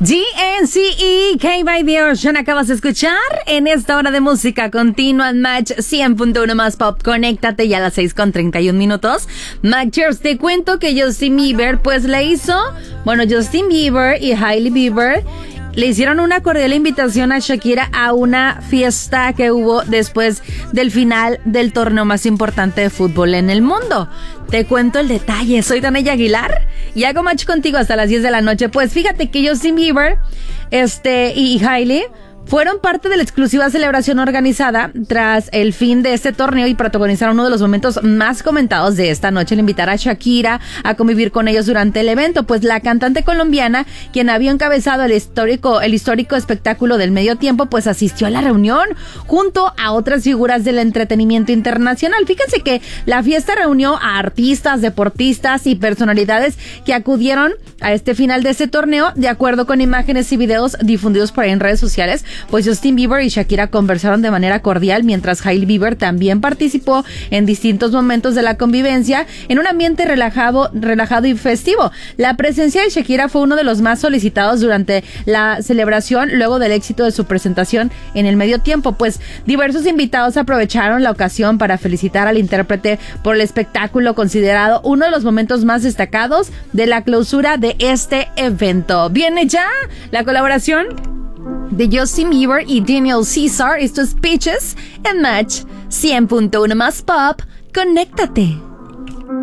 DNCE, K by the Ocean, acabas de escuchar en esta hora de música continua en Match 100.1 más pop. Conéctate ya a las 6:31. Matchers, te cuento que Justin Bieber Justin Bieber y Hailey Bieber le hicieron una cordial invitación a Shakira a una fiesta que hubo después del final del torneo más importante de fútbol en el mundo. Te cuento el detalle. Soy Danella Aguilar y hago match contigo hasta las 10 de la noche. Pues fíjate que Justin Bieber y Hailey fueron parte de la exclusiva celebración organizada tras el fin de este torneo y protagonizaron uno de los momentos más comentados de esta noche, el invitar a Shakira a convivir con ellos durante el evento. Pues la cantante colombiana, quien había encabezado el histórico espectáculo del medio tiempo, pues asistió a la reunión junto a otras figuras del entretenimiento internacional. Fíjense que la fiesta reunió a artistas, deportistas y personalidades que acudieron a este final de este torneo. De acuerdo con imágenes y videos difundidos por ahí en redes sociales, pues Justin Bieber y Shakira conversaron de manera cordial, mientras Hailey Bieber también participó en distintos momentos de la convivencia en un ambiente relajado y festivo. La presencia de Shakira fue uno de los más solicitados durante la celebración luego del éxito de su presentación en el medio tiempo, pues diversos invitados aprovecharon la ocasión para felicitar al intérprete por el espectáculo, considerado uno de los momentos más destacados de la clausura de este evento. Viene ya la colaboración de Justin Bieber y Daniel Caesar. Esto es Peaches en Match 100.1 más pop. Conéctate.